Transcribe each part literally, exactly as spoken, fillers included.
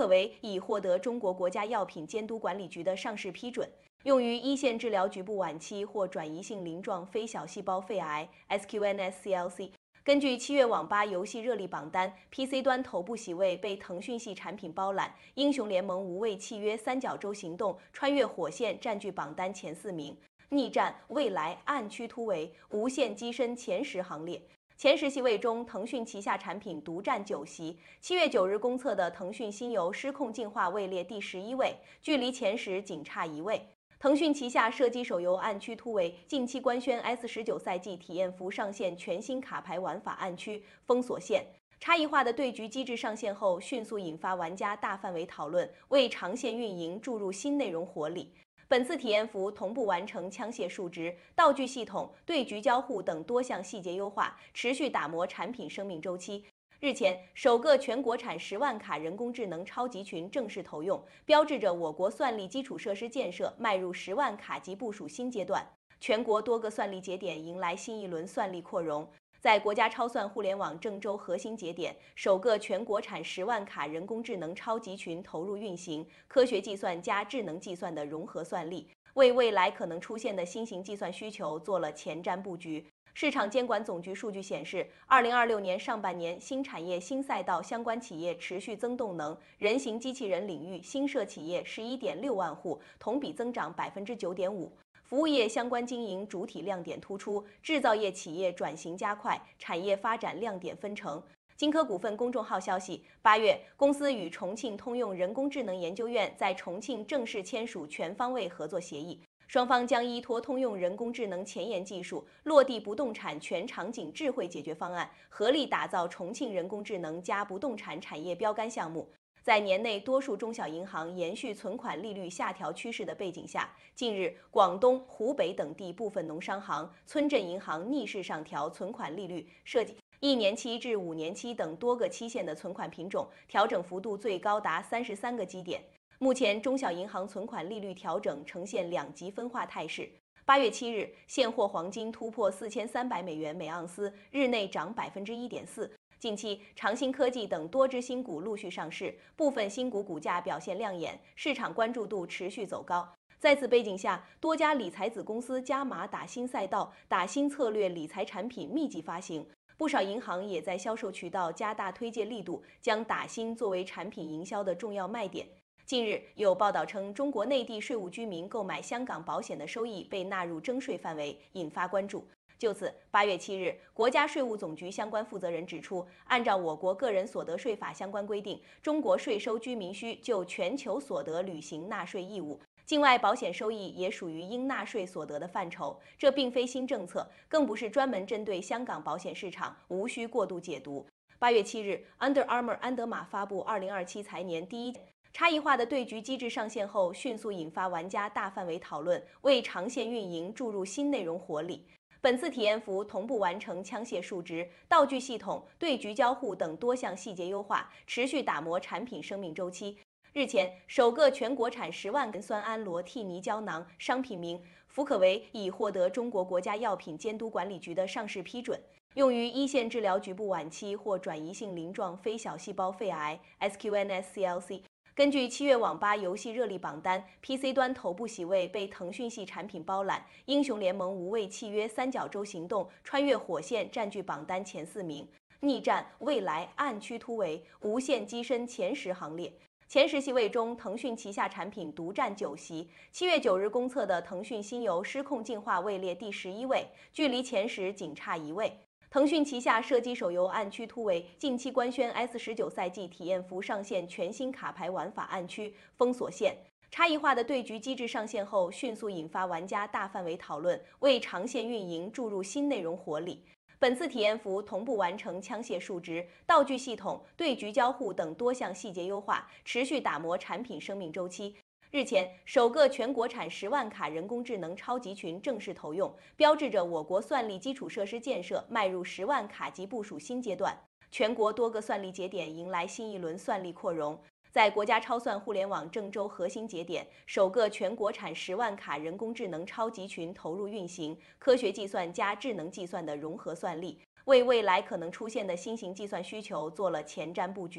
可为已获得中国国家药品监督管理局的上市批准，用于一线治疗局部晚期或转移性鳞状非小细胞肺癌 （S Q N S C L C）。根据七月网吧游戏热力榜单 ，P C 端头部席位被腾讯系产品包揽，《英雄联盟：无畏契约》三角洲行动、穿越火线占据榜单前四名，逆战、未来、暗区突围、无限跻身前十行列。前十席位中，腾讯旗下产品独占九席。七月九日公测的腾讯新游失控进化位列第十一位，距离前十仅差一位。腾讯旗下射击手游《暗区突围》近期官宣 S 十九 赛季体验服上线全新卡牌玩法暗区封锁线，差异化的对局机制上线后，迅速引发玩家大范围讨论，为长线运营注入新内容活力。本次体验服同步完成枪械数值、道具系统、对局交互等多项细节优化，持续打磨产品生命周期。日前，首个全国产十万卡人工智能超级群正式投用，标志着我国算力基础设施建设迈入十万卡级部署新阶段。全国多个算力节点迎来新一轮算力扩容。在国家超算互联网郑州核心节点，首个全国产十万卡人工智能超级群投入运行，科学计算加智能计算的融合算力，为未来可能出现的新型计算需求做了前瞻布局。市场监管总局数据显示，二零二六年上半年新产业新赛道相关企业持续增动能，人形机器人领域新设企业十一点六万户，同比增长百分之九点五。服务业相关经营主体亮点突出，制造业企业转型加快，产业发展亮点纷呈。金科股份公众号消息，八月，公司与重庆通用人工智能研究院在重庆正式签署全方位合作协议。双方将依托通用人工智能前沿技术，落地不动产全场景智慧解决方案，合力打造重庆人工智能加不动产产业标杆项目。在年内多数中小银行延续存款利率下调趋势的背景下，近日广东、湖北等地部分农商行、村镇银行逆势上调存款利率，涉及一年期至五年期等多个期限的存款品种，调整幅度最高达三十三个基点。目前，中小银行存款利率调整呈现两极分化态势。八月七日，现货黄金突破四千三百美元每盎司，日内涨百分之一点四。近期，长兴科技等多只新股陆续上市，部分新股股价表现亮眼，市场关注度持续走高。在此背景下，多家理财子公司加码打新赛道、打新策略理财产品密集发行。不少银行也在销售渠道加大推介力度，将打新作为产品营销的重要卖点。近日有报道称，中国内地税务居民购买香港保险的收益被纳入征税范围，引发关注。就此，八月七日，国家税务总局相关负责人指出，按照我国个人所得税法相关规定，中国税收居民需就全球所得履行纳税义务，境外保险收益也属于应纳税所得的范畴。这并非新政策，更不是专门针对香港保险市场，无需过度解读。八月七日 ，Under Armour 安德玛发布二零二七财年第一。差异化的对局机制上线后，迅速引发玩家大范围讨论，为长线运营注入新内容活力。本次体验服同步完成枪械数值、道具系统、对局交互等多项细节优化，持续打磨产品生命周期。日前，首个全国产十万根酸氨罗替尼胶囊商品名福可为已获得中国国家药品监督管理局的上市批准，用于一线治疗局部晚期或转移性鳞状非小细胞肺癌 （S Q N S C L C）。根据七月网吧游戏热力榜单 ，P C 端头部席位被腾讯系产品包揽，《英雄联盟：无畏契约》三角洲行动、穿越火线占据榜单前四名，逆战、未来、暗区突围、无限跻身前十行列。前十席位中，腾讯旗下产品独占九席。七月九日公测的腾讯新游失控进化位列第十一位，距离前十仅差一位。腾讯旗下射击手游《暗区突围》近期官宣 S 十九 赛季体验服上线全新卡牌玩法暗区封锁线，差异化的对局机制上线后，迅速引发玩家大范围讨论，为长线运营注入新内容活力。本次体验服同步完成枪械数值、道具系统、对局交互等多项细节优化，持续打磨产品生命周期。日前，首个全国产十万卡人工智能超级群正式投用，标志着我国算力基础设施建设迈入十万卡级部署新阶段。全国多个算力节点迎来新一轮算力扩容。在国家超算互联网郑州核心节点，首个全国产十万卡人工智能超级群投入运行，科学计算加智能计算的融合算力，为未来可能出现的新型计算需求做了前瞻布局。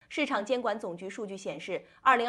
市场监管总局数据显示，二零